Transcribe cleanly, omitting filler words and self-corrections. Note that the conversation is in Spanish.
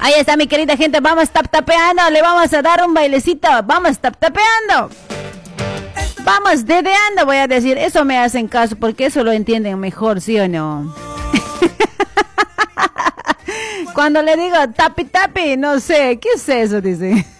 Ahí está mi querida gente, vamos tapeando, le vamos a dar un bailecito, vamos tapeando. Vamos dedeando, voy a decir, eso me hacen caso porque eso lo entienden mejor, ¿sí o no? Cuando le digo tapi, no sé, ¿qué es eso? Dice.